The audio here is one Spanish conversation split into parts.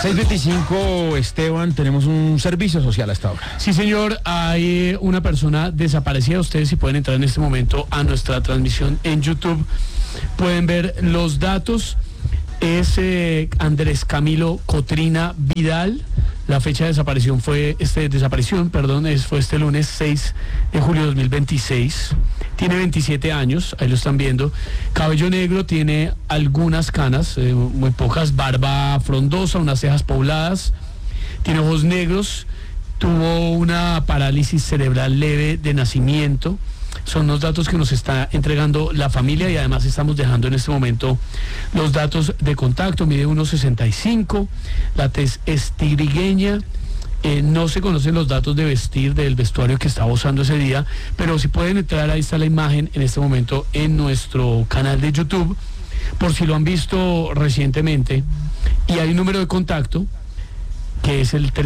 6:25, Esteban, tenemos un servicio social hasta ahora. Sí, señor, hay una persona desaparecida. Ustedes, si pueden entrar en este momento a nuestra transmisión en YouTube, pueden ver los datos. Es Andrés Camilo Cotrina Vidal. La fecha de desaparición fue este lunes 6 de julio de 2026. Tiene 27 años, ahí lo están viendo. Cabello negro, tiene algunas canas, muy pocas, barba frondosa, unas cejas pobladas, tiene ojos negros, tuvo una parálisis cerebral leve de nacimiento. Son los datos que nos está entregando la familia y además estamos dejando en este momento los datos de contacto. Mide 1,65, la tez es tirigueña. No se conocen los datos de vestir del vestuario que estaba usando ese día, pero si pueden entrar, ahí está la imagen en este momento en nuestro canal de YouTube, por si lo han visto recientemente. Y hay un número de contacto que es el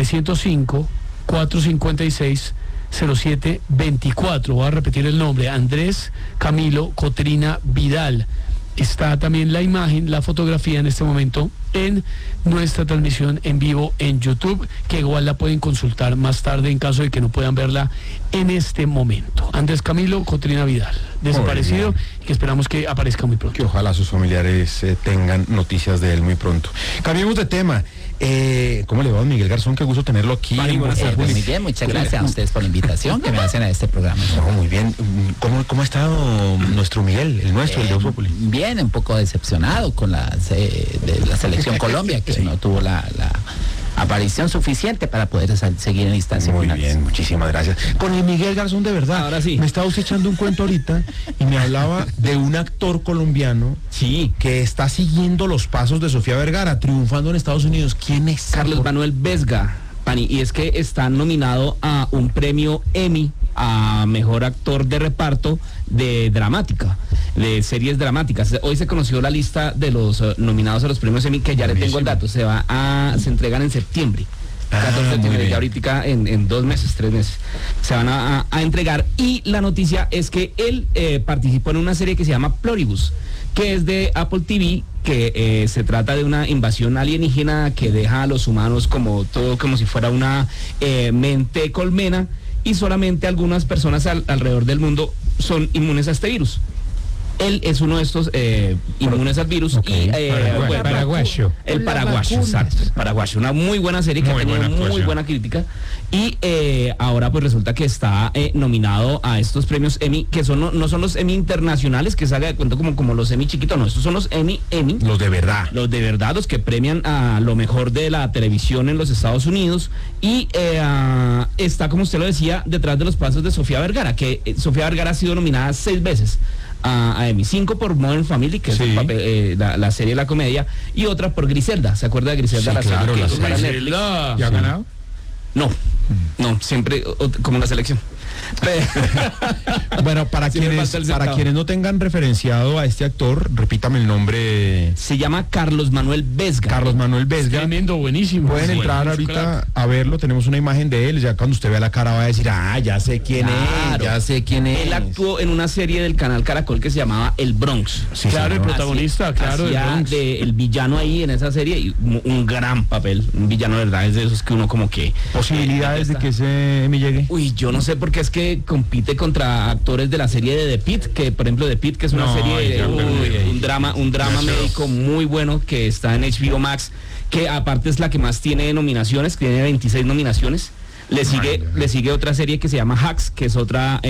305-456-0724. Voy a repetir el nombre: Andrés Camilo Cotrina Vidal. Está también la imagen, la fotografía en este momento en nuestra transmisión en vivo en YouTube, que igual la pueden consultar más tarde en caso de que no puedan verla en este momento. Andrés Camilo Cotrina Vidal, desaparecido, y que esperamos que aparezca muy pronto. Que ojalá sus familiares tengan noticias de él muy pronto. Cambiemos de tema. ¿Cómo le va, don Miguel Garzón? Qué gusto tenerlo aquí. Muy bien, muchas gracias a ustedes por la invitación que me hacen a este programa. No, muy bien. ¿Cómo ha estado nuestro Miguel, el nuestro, el de Voz Populi? Bien, un poco decepcionado con de la selección Colombia, que no tuvo la aparición suficiente para poder seguir en instancia Muy finales. bien, muchísimas gracias. Con el Miguel Garzón, de verdad. Ahora sí. Me estaba usted echando un cuento ahorita y me hablaba de un actor colombiano que está siguiendo los pasos de Sofía Vergara, triunfando en Estados Unidos. ¿Quién es? Carlos Manuel Vesga, Pani, y es que está nominado a un premio Emmy a mejor actor de reparto de dramática, de series dramáticas. Hoy se conoció la lista de los nominados a los premios Emmy, que ya le tengo el dato. Se entregan en septiembre. 14 de septiembre, ya ahorita en 2 meses, 3 meses se van a entregar. Y la noticia es que él participó en una serie que se llama Pluribus, que es de Apple TV, que se trata de una invasión alienígena que deja a los humanos como si fuera una mente colmena, y solamente algunas personas alrededor del mundo son inmunes a este virus. Él es uno de estos inmunes al virus. Okay. Paraguayo. El paraguayo, exacto. Paraguayo, una muy buena serie que ha tenido muy buena crítica. Y ahora pues resulta que está nominado a estos premios Emmy, que no son los Emmy internacionales, que se haga de cuenta como los Emmy chiquitos, no, estos son los Emmy. Los de verdad. Los de verdad, los que premian a lo mejor de la televisión en los Estados Unidos. Y está, como usted lo decía, detrás de los pasos de Sofía Vergara, que Sofía Vergara ha sido nominada 6 veces a Emmy. 5 por Modern Family, que es la serie de la comedia, y otra por Griselda. ¿Se acuerda de Griselda? Sí, la claro, serie la que serie. Griselda. ¿Ya ha ganado? No, siempre como la selección. Bueno, para quienes no tengan referenciado a este actor, repítame el nombre. Se llama Carlos Manuel Vesga. Carlos Manuel Vesga. Tremendo, buenísimo. Pueden entrar ahorita a verlo, tenemos una imagen de él, ya cuando usted vea la cara va a decir, ya sé quién es. Él actuó en una serie del canal Caracol que se llamaba El Bronx. Sí, claro, el protagonista, hacía el villano ahí en esa serie, y un gran papel, un villano de verdad, es de esos que uno como que... ¿Posibilidades de que ese Emmy llegue? Uy, yo no sé, porque es que compite contra actores de la serie de The Pitt, que por ejemplo The Pitt, que es una serie un drama médico muy bueno que está en HBO Max, que aparte es la que más tiene nominaciones, que tiene 26 nominaciones. Le sigue otra serie que se llama Hacks, que es otra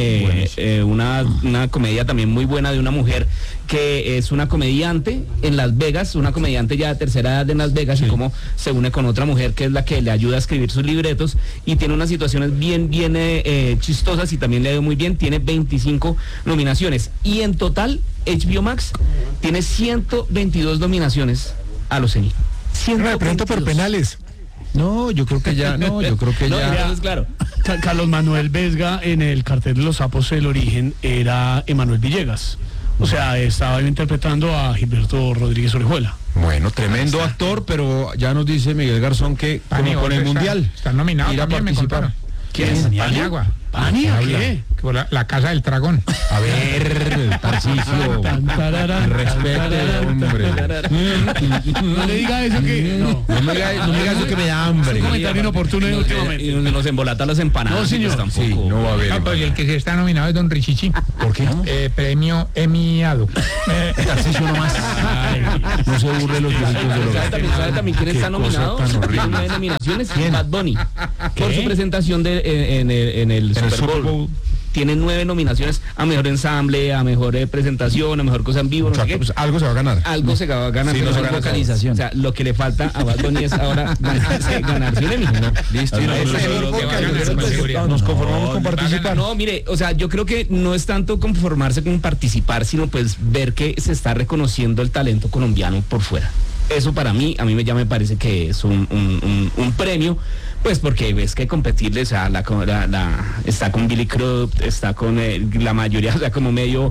una comedia también muy buena de una mujer que es una comediante en Las Vegas, una comediante ya de tercera edad en Las Vegas, y cómo se une con otra mujer que es la que le ayuda a escribir sus libretos, y tiene unas situaciones bien chistosas, y también le ha ido muy bien. Tiene 25 nominaciones, y en total HBO Max tiene 122 nominaciones a los Emmy. De pronto por penales. Yo creo que ya. Entonces, claro, Carlos Manuel Vesga, en el cartel de Los Sapos El Origen, era Emanuel Villegas. O sea, estaba interpretando a Gilberto Rodríguez Orejuela. Bueno, tremendo actor, pero ya nos didice Miguel Garzón que con el Mundial están nominados ir a también, participar. ¿Quién es? Paniagua. Pani, ¿a qué? Por la casa del dragón. A ver, Tarcisio. Respete, hombre. No le diga eso que... No me diga eso que me da hambre. Un comentario inoportuno de últimamente. Y nos embolata las empanadas. No, señor. Tampoco. Sí, no va a haber. Pues el que se está nominado es don Richichi. ¿Por qué? Premio Emiado. Tarcisio nomás. No se burle los viejitos de los ¿Sabe también quién está nominado? Tiene 9 nominaciones. Bad Bunny. Por su presentación en el Super Bowl. Tiene 9 nominaciones a mejor ensamble, a mejor presentación, a mejor cosa en vivo, no sé qué. Pues algo se va a ganar. Algo se va a ganar, Sí, pero no se no gana vocalización. O sea, lo que le falta a Bad Bunny es ahora ganarse un Emmy. Listo. Nos conformamos con participar. No, mire, o sea, yo creo que no es tanto conformarse con participar, sino pues ver que se está reconociendo el talento colombiano por fuera. Eso para mí, ya me parece que es un premio, pues porque ves que competirle, o sea, está con Billy Crudup, está con la mayoría, o sea, como medio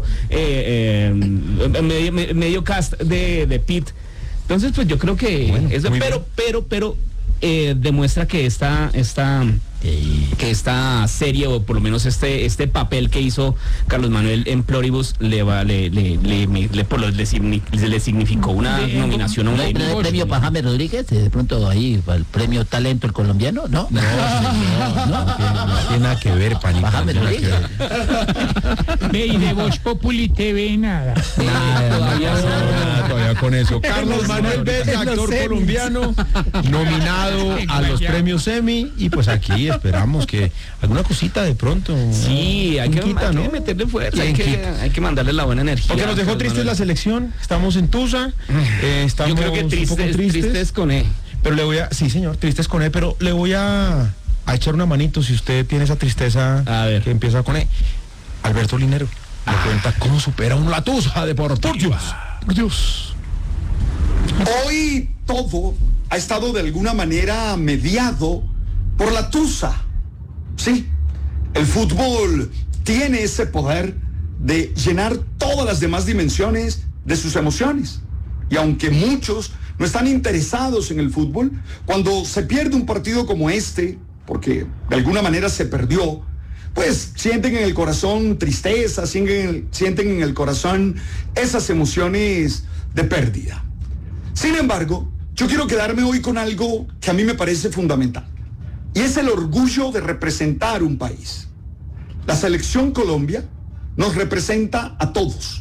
cast de Pitt. Entonces, pues yo creo que bueno, eso, pero demuestra que esta serie, o por lo menos este papel que hizo Carlos Manuel en Pluribus le significó una nominación a un ¿No hay premio para James Rodríguez? De pronto ahí, el premio Talento el colombiano, ¿no? No tiene nada que ver, Panita. James Rodríguez. Ve, y de Voz Populi TV nada. Todavía con eso. Carlos Manuel Vega, actor colombiano, nominado a los premios Emmy, y pues aquí esperamos que alguna cosita de pronto. Sí, hay que meterle fuerza, hay que mandarle la buena energía. Porque nos dejó tristes la selección, estamos en Tusa, estamos yo creo que tristes con E. Pero le voy a, sí señor, tristes con E, pero le voy a echar una manito si usted tiene esa tristeza que empieza con E. Alberto Linero le cuenta cómo supera uno la Tusa deportiva. Por Dios. Hoy todo ha estado de alguna manera mediado por la tusa. Sí, el fútbol tiene ese poder de llenar todas las demás dimensiones de sus emociones. Y aunque muchos no están interesados en el fútbol, cuando se pierde un partido como este, porque de alguna manera se perdió, pues sienten en el corazón tristeza, sienten en el corazón esas emociones de pérdida. Sin embargo, yo quiero quedarme hoy con algo que a mí me parece fundamental, y es el orgullo de representar un país. La selección Colombia nos representa a todos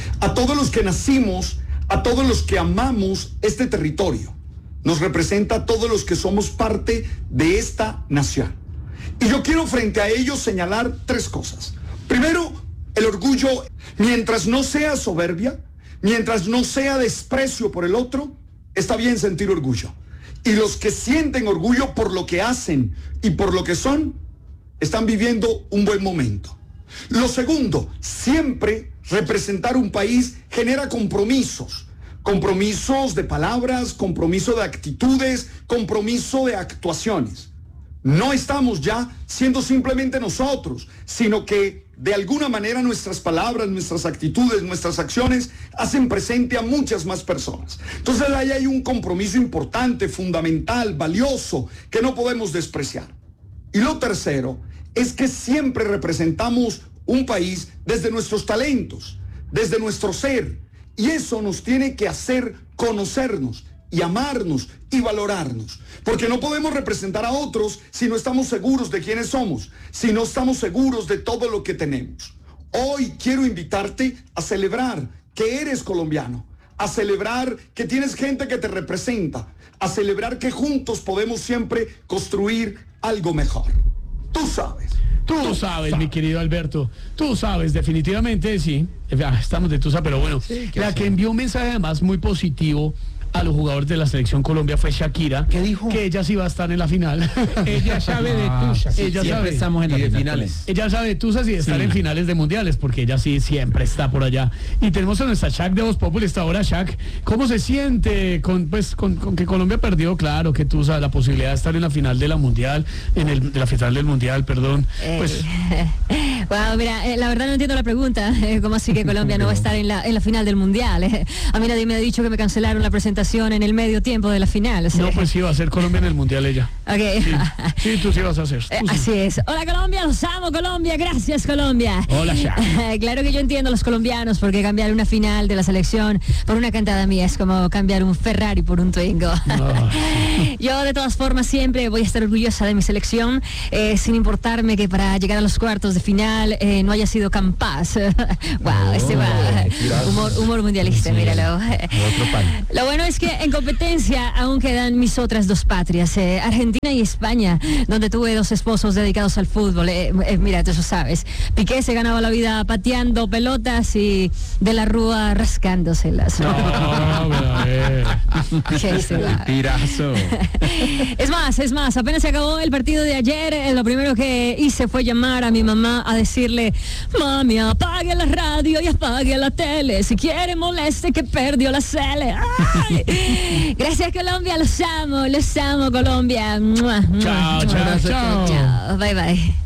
los que nacimos, a todos los que amamos este territorio. Nos representa a todos los que somos parte de esta nación. Y yo quiero frente a ellos señalar 3 cosas. Primero, el orgullo, mientras no sea soberbia, mientras no sea desprecio por el otro, está bien sentir orgullo. Y los que sienten orgullo por lo que hacen y por lo que son, están viviendo un buen momento. Lo segundo, siempre representar un país genera compromisos. Compromisos de palabras, compromiso de actitudes, compromiso de actuaciones. No estamos ya siendo simplemente nosotros, sino que de alguna manera nuestras palabras, nuestras actitudes, nuestras acciones hacen presente a muchas más personas. Entonces ahí hay un compromiso importante, fundamental, valioso, que no podemos despreciar. Y lo tercero es que siempre representamos un país desde nuestros talentos, desde nuestro ser, y eso nos tiene que hacer conocernos y amarnos y valorarnos, porque no podemos representar a otros si no estamos seguros de quiénes somos, si no estamos seguros de todo lo que tenemos. Hoy quiero invitarte a celebrar que eres colombiano, a celebrar que tienes gente que te representa, a celebrar que juntos podemos siempre construir algo mejor. Tú sabes. Tú sabes, mi querido Alberto, tú sabes, definitivamente, sí, estamos de Tusa, pero bueno, sí, la que envió un mensaje además muy positivo a los jugadores de la selección Colombia fue Shakira. ¿Qué dijo? Que ella sí va a estar en la final. Ella sabe de Tusa. Ella sabe. Estamos en las finales. Ella sabe de Tusa y de estar en finales de mundiales, porque ella sí siempre está por allá. Y tenemos a nuestra Shak de Voz Populi esta hora. Shak, ¿cómo se siente con que Colombia perdió? Claro, que Tusa, la posibilidad de estar en la final de la mundial, de la final del mundial, perdón. Pues Wow, mira, la verdad no entiendo la pregunta. ¿Cómo así que Colombia no va a estar en la final del Mundial? A mí nadie me ha dicho que me cancelaron la presentación en el medio tiempo de la final. No, pues sí, va a ser Colombia en el Mundial ella. Ok. Sí, tú sí vas a hacer. Así es. Hola Colombia, los amo Colombia, gracias Colombia. Hola, ya. Claro que yo entiendo a los colombianos porque cambiar una final de la selección por una cantada mía es como cambiar un Ferrari por un Twingo. Yo de todas formas siempre voy a estar orgullosa de mi selección, sin importarme que para llegar a los cuartos de final no haya sido capaz. Wow, humor mundialista, míralo. Lo bueno es que en competencia aún quedan mis otras dos patrias, Argentina y España, donde tuve dos esposos dedicados al fútbol. Mira, tú eso sabes. Piqué se ganaba la vida pateando pelotas y De la Rúa rascándoselas. Tirazo. Es más, apenas se acabó el partido de ayer, lo primero que hice fue llamar a mi mamá a decirle: mami, apague la radio y apague la tele, si quiere moleste que perdió la Cele. ¡Ay! Gracias Colombia, los amo Colombia. Chao. Bye bye.